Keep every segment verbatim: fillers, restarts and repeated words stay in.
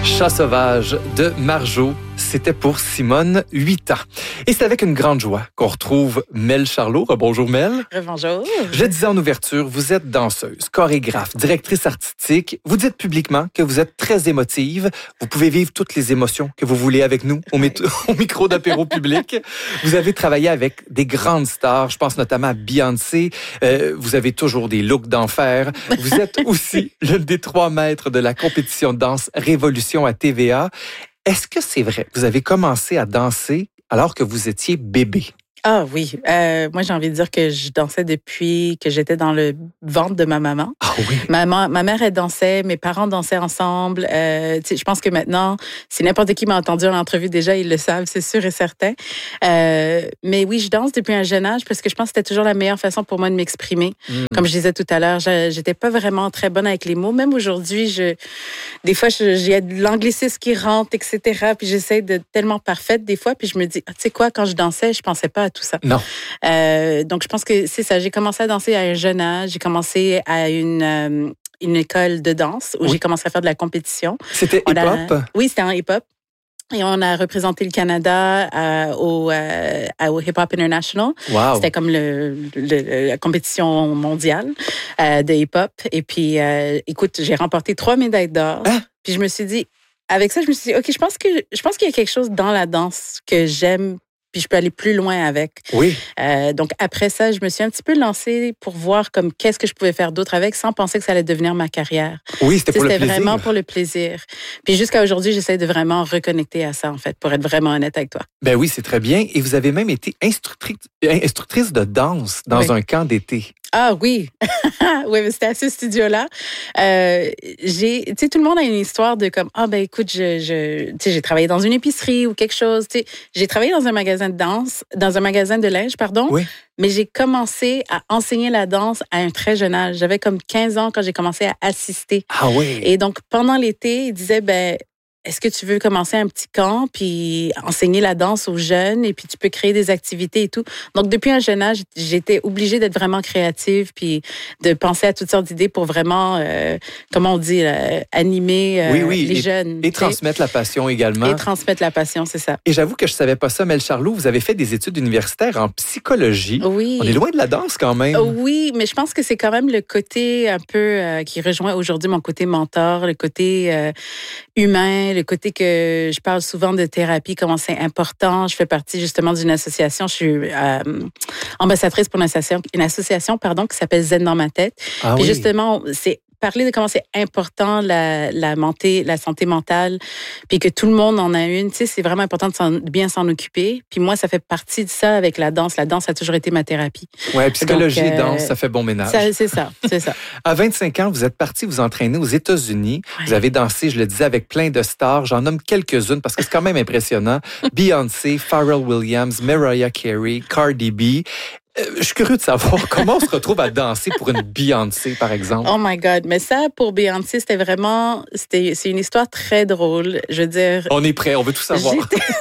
Chat sauvage de Marjo, c'était pour Simone, huit ans. Et c'est avec une grande joie qu'on retrouve Mel Charlot. Bonjour Mel. Bonjour. Je disais en ouverture, vous êtes danseuse, chorégraphe, directrice artistique. Vous dites publiquement que vous êtes très émotive. Vous pouvez vivre toutes les émotions que vous voulez avec nous au, mé- au micro d'apéro public. Vous avez travaillé avec des grandes stars. Je pense notamment à Beyoncé. Euh, vous avez toujours des looks d'enfer. Vous êtes aussi l'une des trois maîtres de la compétition de danse Révolution à T V A. Est-ce que c'est vrai? Vous avez commencé à danser alors que vous étiez bébé. Ah oui, euh, moi j'ai envie de dire que je dansais depuis que j'étais dans le ventre de ma maman. Ah oui? Ma, ma, ma mère, elle dansait, mes parents dansaient ensemble. Euh, je pense que maintenant, si n'importe qui m'a entendu en entrevue déjà, ils le savent, c'est sûr et certain. Euh, mais oui, je danse depuis un jeune âge parce que je pense que c'était toujours la meilleure façon pour moi de m'exprimer. Mm. Comme je disais tout à l'heure, j'étais pas vraiment très bonne avec les mots. Même aujourd'hui, je, des fois, j'ai de l'anglicisme qui rentre, et cetera. Puis j'essaie d'être tellement parfaite des fois. Puis je me dis, ah, tu sais quoi, quand je dansais, je pensais pas à tout ça. Non. Euh, donc, je pense que c'est ça. J'ai commencé à danser à un jeune âge. J'ai commencé à une, euh, une école de danse où oui. j'ai commencé à faire de la compétition. C'était hip-hop? A... Oui, c'était en hip-hop. Et on a représenté le Canada euh, au, euh, au Hip Hop International. Wow. C'était comme le, le, la compétition mondiale euh, de hip-hop. Et puis, euh, écoute, j'ai remporté trois médailles d'or. Hein? Puis je me suis dit, avec ça, je me suis dit, OK, je pense que je pense qu'il y a quelque chose dans la danse que j'aime. Puis je peux aller plus loin avec. Oui. Euh, donc après ça, je me suis un petit peu lancée pour voir comme qu'est-ce que je pouvais faire d'autre avec, sans penser que ça allait devenir ma carrière. Oui, c'était pour le plaisir. C'était vraiment pour le plaisir. Puis jusqu'à aujourd'hui, j'essaie de vraiment reconnecter à ça en fait, pour être vraiment honnête avec toi. Ben oui, c'est très bien. Et vous avez même été instructrice, instructrice de danse dans oui. un camp d'été. Ah oui, oui, mais c'était à ce studio-là. Euh, j'ai, tu sais, tout le monde a une histoire de comme, ah ben écoute, je, je, tu sais, j'ai travaillé dans une épicerie ou quelque chose. Tu sais, j'ai travaillé dans un magasin de danse, dans un magasin de linge, pardon. Oui. Mais j'ai commencé à enseigner la danse à un très jeune âge. J'avais comme quinze ans quand j'ai commencé à assister. Ah oui. Et donc pendant l'été, ils disaient ben. Est-ce que tu veux commencer un petit camp puis enseigner la danse aux jeunes et puis tu peux créer des activités et tout. Donc, depuis un jeune âge, j'étais obligée d'être vraiment créative puis de penser à toutes sortes d'idées pour vraiment, euh, comment on dit, euh, animer euh, oui, oui. les et, jeunes. Et transmettre la passion également. Et transmettre la passion, c'est ça. Et j'avoue que je savais pas ça, Mel Charlot, vous avez fait des études universitaires en psychologie. Oui. On est loin de la danse quand même. Oui, mais je pense que c'est quand même le côté un peu euh, qui rejoint aujourd'hui mon côté mentor, le côté euh, humain, le côté que je parle souvent de thérapie, comment c'est important. Je fais partie justement d'une association. Je suis euh, ambassadrice pour une association, une association pardon, qui s'appelle Zen dans ma tête. Ah Puis oui. justement, c'est parler de comment c'est important la, la, santé, la santé mentale, puis que tout le monde en a une. Tu sais, c'est vraiment important de, s'en, de bien s'en occuper. Puis moi, ça fait partie de ça avec la danse. La danse a toujours été ma thérapie. Oui, psychologie Donc, et danse, euh, ça fait bon ménage. Ça, c'est ça, c'est ça. À vingt-cinq ans, vous êtes parti vous entraîner aux États-Unis. Ouais. Vous avez dansé, je le disais, avec plein de stars. J'en nomme quelques-unes parce que c'est quand même impressionnant. Beyoncé, Pharrell Williams, Mariah Carey, Cardi B. Je suis curieux de savoir comment on se retrouve à danser pour une Beyoncé, par exemple. Oh my God. Mais ça, pour Beyoncé, c'était vraiment... C'était, c'est une histoire très drôle. Je veux dire... On est prêt, on veut tout savoir.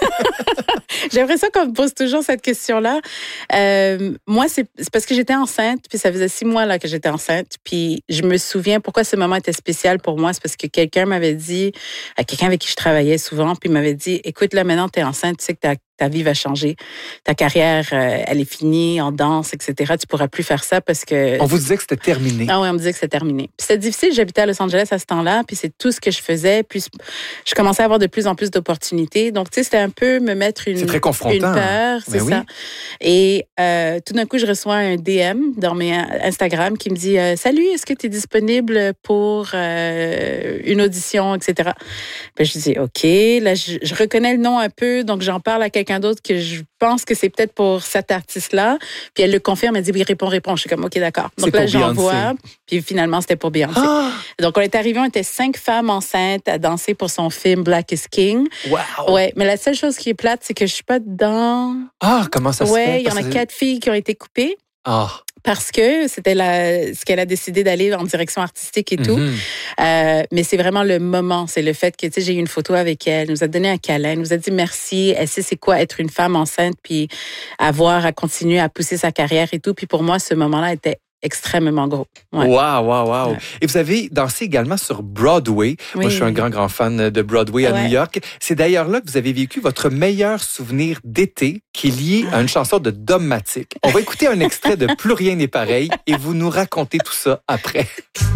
J'aimerais ça qu'on me pose toujours cette question-là. Euh, moi, c'est, c'est parce que j'étais enceinte, puis ça faisait six mois là, que j'étais enceinte. Puis je me souviens pourquoi ce moment était spécial pour moi. C'est parce que quelqu'un m'avait dit, quelqu'un avec qui je travaillais souvent, puis m'avait dit, écoute, là, maintenant, t'es enceinte, tu sais que t'as ta vie va changer, ta carrière, euh, elle est finie en danse, et cetera. Tu pourras plus faire ça parce que... On vous disait que c'était terminé. Ah oui, on me disait que c'était terminé. Puis c'était difficile, j'habitais à Los Angeles à ce temps-là, puis c'est tout ce que je faisais, puis je commençais à avoir de plus en plus d'opportunités. Donc, tu sais, c'était un peu me mettre une, c'est très confrontant. une peur, c'est oui. ça. Et euh, tout d'un coup, je reçois un D M dans mes Instagram qui me dit euh, « Salut, est-ce que tu es disponible pour euh, une audition, et cetera » Puis je dis « OK ». Là, je, je reconnais le nom un peu, donc j'en parle à quelqu'un d'autre que je pense que c'est peut-être pour cet artiste-là. Puis elle le confirme, elle dit oui, réponds, réponds. Je suis comme, OK, d'accord. Donc là, j'envoie. Puis finalement, c'était pour Beyoncé. Ah! Donc on est arrivés, on était cinq femmes enceintes à danser pour son film Black is King. Wow! Ouais, mais la seule chose qui est plate, c'est que je suis pas dedans. Ah, comment ça se ouais, fait? Ouais, il y en a quatre filles qui ont été coupées. Ah! Parce que c'était la, ce qu'elle a décidé d'aller en direction artistique et tout. Mm-hmm. Euh, mais c'est vraiment le moment. C'est le fait que, tu sais, j'ai eu une photo avec elle, elle nous a donné un câlin, elle nous a dit merci. Elle sait c'est quoi être une femme enceinte, puis avoir à continuer à pousser sa carrière et tout. Puis pour moi, ce moment-là était extrêmement gros. Ouais. Wow, wow, wow. Ouais. Et vous avez dansé également sur Broadway. Oui. Moi, je suis un grand, grand fan de Broadway à Ouais. New York. C'est d'ailleurs là que vous avez vécu votre meilleur souvenir d'été qui est lié à une chanson de Dom Matic. On va écouter un extrait de Plus rien n'est pareil et vous nous racontez tout ça après.